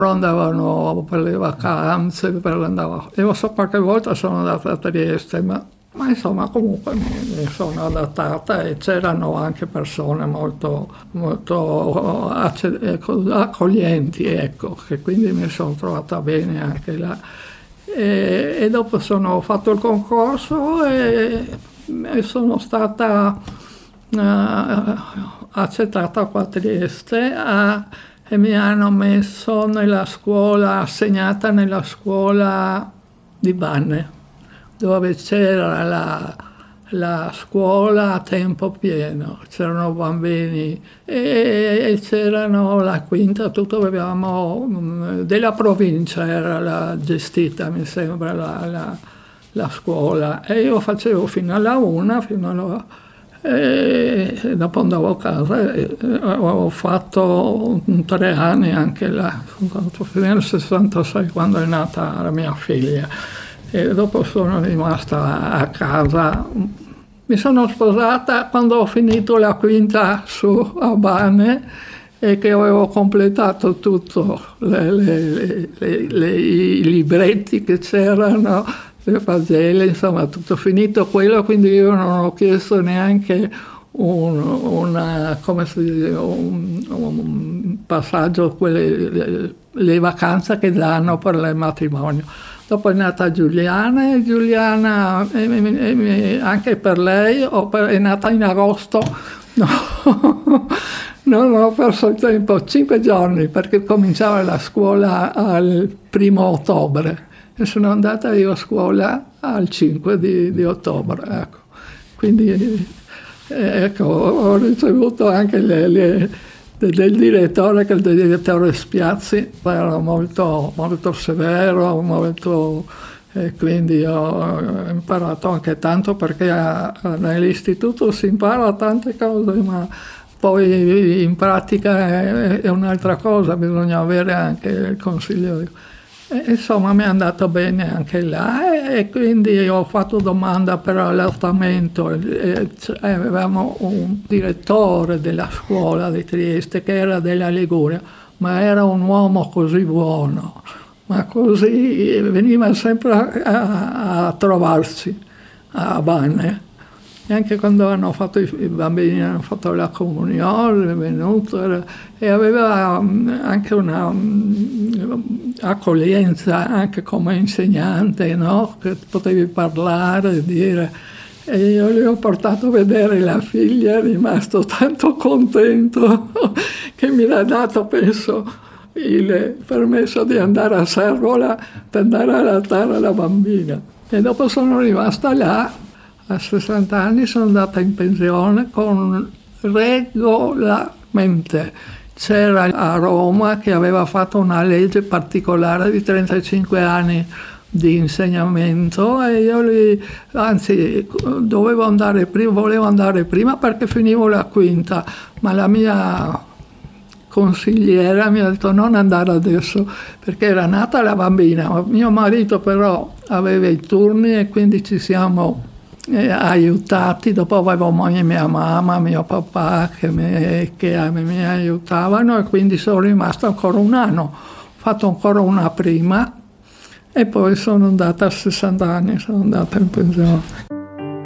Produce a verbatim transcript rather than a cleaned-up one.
Andavano per le vacanze, per andavo, io so qualche volta sono andata a Trieste, ma, ma insomma comunque mi, mi sono adattata e c'erano anche persone molto, molto accoglienti, ecco, che quindi mi sono trovata bene anche là. E, e dopo sono ho fatto il concorso e, e sono stata uh, accettata qua a Trieste a, e mi hanno messo nella scuola, assegnata nella scuola di Banne, dove c'era la, la scuola a tempo pieno, c'erano bambini e, e c'erano la quinta, tutto avevamo, della provincia era la gestita, mi sembra, la, la, la scuola, e io facevo fino alla una, fino alla e dopo andavo a casa e ho fatto tre anni anche là, sono stato nel sessantasei quando è nata la mia figlia e dopo sono rimasta a casa. Mi sono sposata quando ho finito la quinta su a Bane e che avevo completato tutto, le, le, le, le, i libretti che c'erano, le pagelle, insomma tutto finito quello, quindi io non ho chiesto neanche un, una, come si dice, un, un passaggio, quelle, le, le vacanze che danno per il matrimonio. Dopo è nata Giuliana e Giuliana e, e, anche per lei per, è nata in agosto, no, non ho perso il tempo, cinque giorni perché cominciava la scuola al primo ottobre. E sono andata io a scuola al cinque di, di ottobre, ecco. Quindi ecco, ho ricevuto anche le, le, del direttore, che il direttore Spiazzi era molto, molto severo, molto, e quindi ho imparato anche tanto perché a, a, nell'istituto si impara tante cose, ma poi in pratica è, è un'altra cosa, bisogna avere anche il consiglio di... Insomma mi è andato bene anche là e quindi ho fatto domanda per all'allattamento e avevamo un direttore della scuola di Trieste che era della Liguria, ma era un uomo così buono, ma così veniva sempre a, a trovarsi a Banne. E anche quando hanno fatto i, i bambini hanno fatto la comunione, è venuto era, e aveva anche una um, accoglienza anche come insegnante, no? Che potevi parlare, dire. E io gli ho portato a vedere la figlia, è rimasto tanto contento che mi ha dato, penso, il permesso di andare a Servola per andare a lattare la bambina. E dopo sono rimasta là. A sessanta anni sono andata in pensione con regolarmente. C'era a Roma che aveva fatto una legge particolare di trentacinque anni di insegnamento e io lì, anzi dovevo andare prima, volevo andare prima perché finivo la quinta, ma la mia consigliera mi ha detto non andare adesso perché era nata la bambina, mio marito però aveva i turni e quindi ci siamo Eh, aiutati, dopo avevo mia mamma, mio papà che mi, che mi aiutavano e quindi sono rimasto ancora un anno, ho fatto ancora una prima e poi sono andata a sessanta anni, sono andata in pensione.